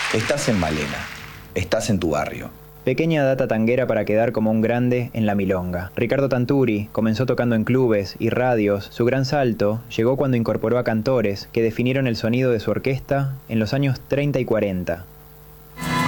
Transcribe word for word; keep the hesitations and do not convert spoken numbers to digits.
Estás en Malena. Estás en tu barrio. Pequeña data tanguera para quedar como un grande en la milonga. Ricardo Tanturi comenzó tocando en clubes y radios. Su gran salto llegó cuando incorporó a cantores que definieron el sonido de su orquesta en los años treinta y cuarenta.